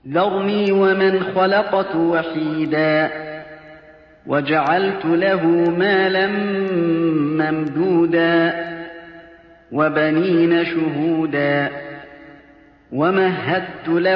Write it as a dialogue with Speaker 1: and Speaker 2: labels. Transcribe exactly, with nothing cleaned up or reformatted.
Speaker 1: ذرني ومن خلقت وحيدا وجعلت له مالا ممدودا وبنين شهودا ومهدت له